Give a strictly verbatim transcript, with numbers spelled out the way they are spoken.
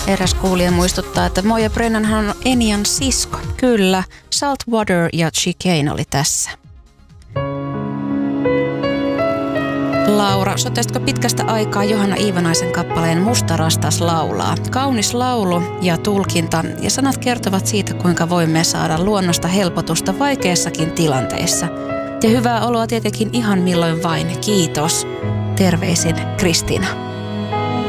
Eräs kuulija muistuttaa, että Moja Brennanhan on Enian sisko. Kyllä, Saltwater ja Chicane oli tässä. Laura, soteisitko pitkästä aikaa Johanna Iivanaisen kappaleen Musta rastas laulaa? Kaunis laulu ja tulkinta ja sanat kertovat siitä, kuinka voimme saada luonnosta helpotusta vaikeissakin tilanteissa. Ja hyvää oloa tietenkin ihan milloin vain. Kiitos. Terveisin Kristiina.